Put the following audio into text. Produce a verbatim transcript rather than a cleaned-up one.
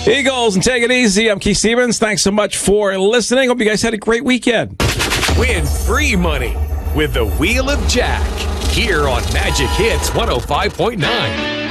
Eagles, and take it easy. I'm Keith Stevens. Thanks so much for listening. Hope you guys had a great weekend. Win free money with the Wheel of Jack here on Magic Hits one oh five point nine.